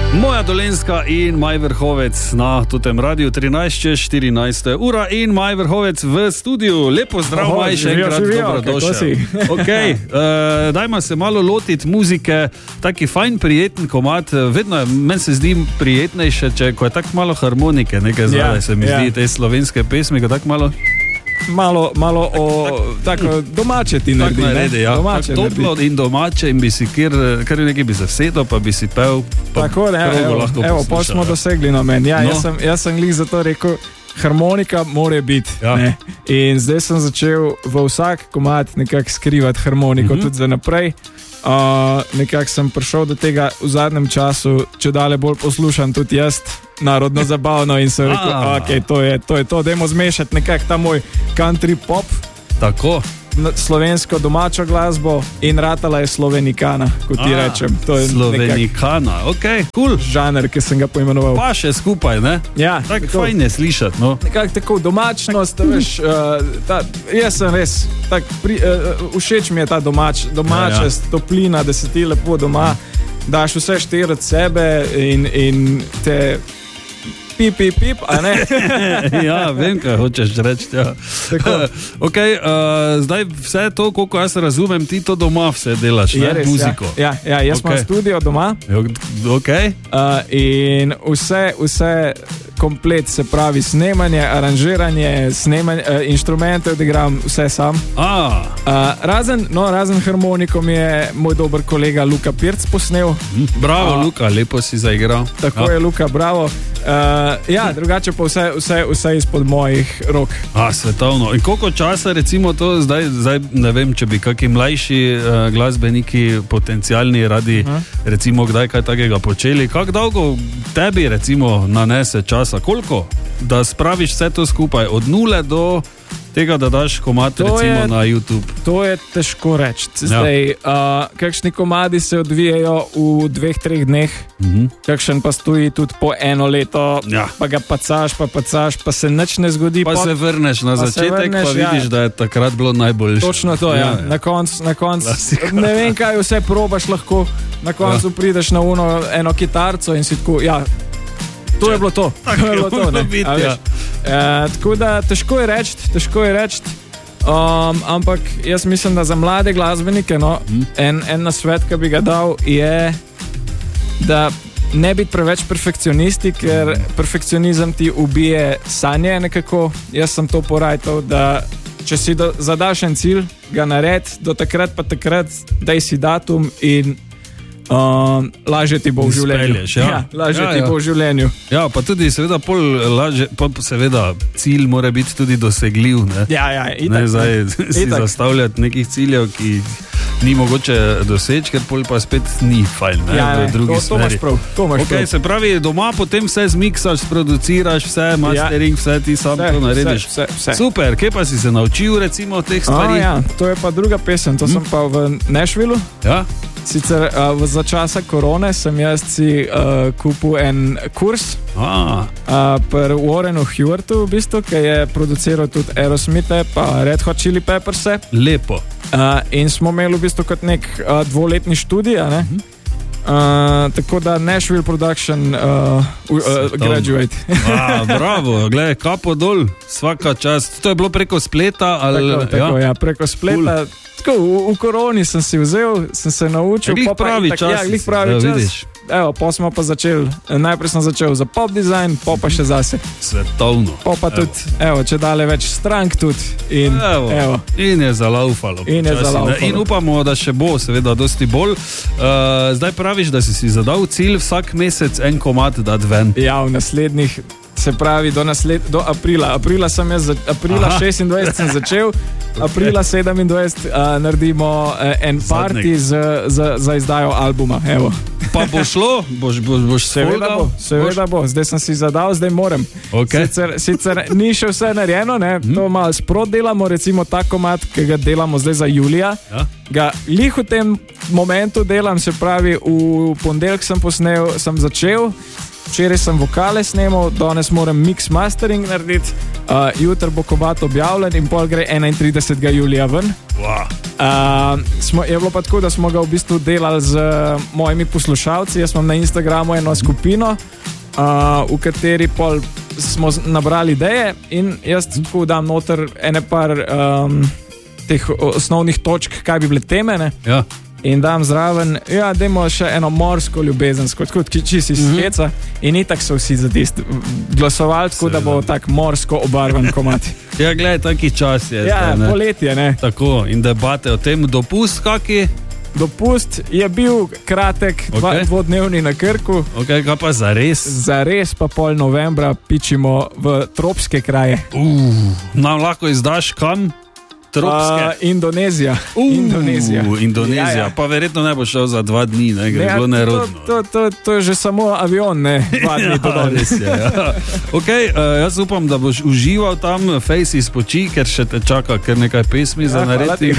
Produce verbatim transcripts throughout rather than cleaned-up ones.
Moja Dolenjska in Maj Vrhovec na totem radiju trinajst čez štirinajst ura in Maj Vrhovec v studiu. Lepo zdrav, Maj, še enkrat dobrodošel. Okay, uh, dajmo se malo lotiti muzike, taki fajn, prijeten komad, vedno je, meni se zdi prijetnejše, če ko je tako malo harmonike, nekaj zdaj yeah, se mi yeah. zdi te slovenske pesmi, ko tako malo... Malo, malo o tako domače ti naredi, naredi, ja. Domače tak toplo in domače in bi si kjer, kjer nekaj bi se vsedel, pa bi si pel. Tako, ne, evo, evo pa smo dosegli na meni. Ja, no. Jaz sem, jaz sem glih zato rekel, harmonika mora biti. Ja. Ne. In zdaj sem začel v vsak komad nekako skrivati harmoniko, mm-hmm. tudi za naprej. Uh, nekako sem prišel do tega v zadnjem času, če dalje bolj poslušam tudi jaz, narodno zabavno in sem rekel, ok, to je to, je to. Dajmo zmešati nekako ta moj country pop. Tako. Slovensko domačo glasbo in ratala je slovenikana, kot ti rečem. To je slovenikana, ok, cool. Žaner, ki sem ga poimenoval. Pa še skupaj, ne? Ja. Tako fajn je slišati, no. Nekako tako domačnost, veš, uh, ta, jaz sem res, tak, pri, uh, všeč mi je ta domač, domačest, ja, ja. Toplina, da se ti lepo doma, daš vse štiri od sebe in, in te... Pip, pip, pip, a ne? Ja, vem, kaj hočeš reči. Ja. Ok, uh, zdaj vse to, koliko jaz razumem, ti to doma vse delaš, ne? Res, muziko. Ja, ja, ja jaz okay. imam studio doma. Ok. Uh, in vse, vse komplet, se pravi snemanje, aranžiranje, snemanje, uh, inštrumente odigram vse sam. Ah. Uh, razen, no, razen harmoniko mi je moj dober kolega Luka Pirc posnel. Bravo, uh, Luka, lepo si zaigral. Tako ja. je, Luka, bravo. Uh, ja, drugače pa vse, vse, vse izpod mojih rok. A, svetovno. In koliko časa recimo to zdaj, zdaj ne vem, če bi kakšni mlajši uh, glasbeniki potencialni radi uh-huh. recimo kdaj kaj takega počeli, kako dolgo tebi recimo nanese časa, koliko, da spraviš vse to skupaj od nule do tega, da daš komad to recimo je, na YouTube? To je težko reči. Zdaj, ja. uh, kakšni komadi se odvijajo v dveh, treh dneh, uh-huh. kakšen pa stoji tudi po eno leto, ja. pa ga pacaš, pa pacaš, pa se nič ne zgodi. Pa, pa se vrneš na pa začetek, vrneš, pa vidiš, ja. da je takrat bilo najboljše. Točno to, ja. ja. Na koncu, na koncu, ne vem, kaj vse probaš lahko, na koncu ja. prideš na uno, eno kitarco in si tako, ja, to Če, je bilo to. Tako je bilo to, ne? Biti, ja. e, tako da težko je reči, težko je reči, um, ampak jaz mislim, da za mlade glasbenike, no, hmm. en, en nasvet, ki bi ga dal, je, da ne biti preveč perfekcionisti, ker perfekcionizem ti ubije sanje nekako. Jaz sem to porajtal, da če si do, zadaš en cilj, ga nared, do takrat pa takrat, daj si datum in Um, lažje ti bo v življenju. Spelješ, ja. Ja, lažje ja, ti ja. bo v življenju. Ja, pa tudi seveda pol lažje, pa seveda cilj mora biti tudi dosegljiv, ne? Ja, ja, itak. Ne zdaj si itak. Zastavljati nekih ciljev, ki ni mogoče doseči, ker pol pa spet ni fajn, ne? Ja, v drugi to, to imaš prav, to imaš okay, prav. Se pravi, doma potem vse zmiksaš, produciraš, vse, mastering, ja. vse, ti sam vse, to narediš. Vse, vse, vse. Super, kje pa si se naučil recimo teh stvari? A, ja, to je pa druga pesem, to hm? sem pa v Nashvillu. Ja. Sicer uh, za časa korone sem jaz si uh, kupil en kurs ah. uh, pri Warrenu Hewartu, v bistvu, ki je produciral tudi Aerosmithe pa Red Hot Chili Pepperse. Lepo. Uh, in smo imeli v bistvu kot nek uh, dvoletni študij, ne? Uh-huh. Uh, tako da Nashville Production uh, uh, graduate. A, bravo, gledaj, kapo dol, svaka čast. To je bilo preko spleta? Ali, tako, tako, ja, preko spleta. Cool. Tako, v, v koroni sem si vzel, sem se naučil. Glih pravi čas. Ja, glih pravi da, čas. Vidiš. Evo, pa smo pa začeli, najprej sem začel za pop design, pa pa še zase. Svetovno. Pa pa tudi, evo, če dale več strank tudi. In, evo, evo. In je zalaufalo. In je zalaufalo. In upamo, da še bo, seveda, dosti bolj. Uh, zdaj praviš, da si si zadal cilj vsak mesec en komad dati ven. Ja, v naslednjih, se pravi, do, nasled, do aprila. Aprila sem jaz, aprila Aha. šestindvajset sem začel. Aprila sedemindvajset uh, naredimo uh, en party z, z, za izdajo albuma. Evo. Pa bo šlo? Boš, boš, boš seveda bo, seveda bo. Zdaj sem si zadal, zdaj moram. Okay. Sicer, sicer ni še vse narejeno, ne? Hmm. To malo sprot delamo, recimo ta komad, ki ga delamo zdaj za julija. Ja. Ga lih v tem momentu delam, se pravi, v ponedeljek sem posnel, sem začel. včeraj sem vokale snemal, danes moram mix mastering narediti, uh, jutri bo kobat objavljen in pol gre enaintridesetega julija ven. Wow. Uh, smo, je bilo pa tako, da smo ga v bistvu delali z uh, mojimi poslušalci. Jaz imam na Instagramu eno skupino, uh, v kateri pol smo nabrali ideje in jaz tako dam noter ene par um, teh osnovnih točk, kaj bi bile teme, ne? Ja. In dam zraven, ja, dajmo še eno morsko ljubezensko, tako čisto iz heca. Mm-hmm. In itak so vsi za tisti glasovali, tako da bo tak morsko obarvan komat. Ja, gledaj, taki čas je. Ja, zdaj, poletje, ne. Tako, in debate o tem, dopust kaki? Dopust je bil kratek, okay. dva, dvodnevni na Krku. Ok, kaj pa zares? Zares pa pol novembra pičimo v tropske kraje. Uh, nam lahko izdaš kam? Tropske. Uh, Indonezija. Uh, Indonezija. Indonezija. Ja, ja. Pa verjetno ne bo šel za dva dni, ne, ker je bilo nerodno. To, to, to, to je že samo avion, ne, dva dni to danes. Ja. Ok, uh, jaz upam, da boš užival tam, Face izpoči, ker še te čaka kar nekaj pesmi ja, za narediti.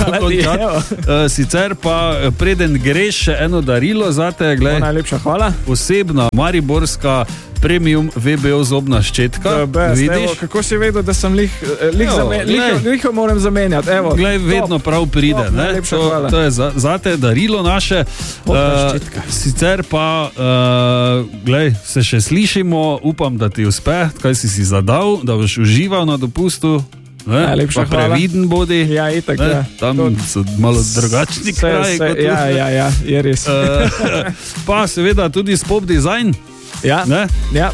Uh, sicer pa preden greš še eno darilo zate, glej. Najlepša hvala. Posebna mariborska premium V B O zobna ščetka. Best, evo, kako si vedel, da sem lih, lih, zame, lih, lih moram zamenjati? Evo, glej, vedno top, prav pride. Top, ne? To, to je za, za te darilo naše. Uh, sicer pa, uh, glej, se še slišimo, upam, da ti uspe, kaj si si zadal, da boš užival na dopustu. Najlepša hvala. Previden bodi. Ja, itak, ja. Tam to, so malo drugačni se, kraji. Se, ja, ja, ja, je res. Uh, pa seveda tudi Spop Design. Ja, ne? Ja.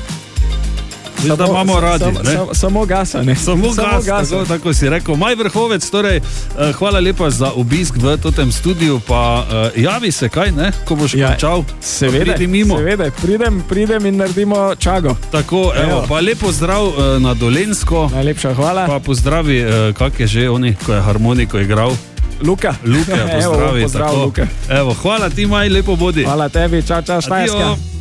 Samo, da imamo radi. Sam, sam, samo gasa, ne? Samo, samo gas, gasa. Tako, tako si rekel. Maj Vrhovec, torej, uh, hvala lepa za obisk v totem studiu, pa uh, javi se kaj, ne? Ko boš ja, končal. Seveda, seveda. Pridem, pridem in naredimo čago. Tako, evo, pa lepo zdrav uh, na Dolensko. Najlepša hvala. Pa pozdravi, uh, kak je že oni, ko je harmoniko igral. Luka. Luka, pozdravi. Evo, pozdrav, Luka. Evo, hvala ti, Maj, lepo bodi. Hvala tebi, čau, čau, Štajerska.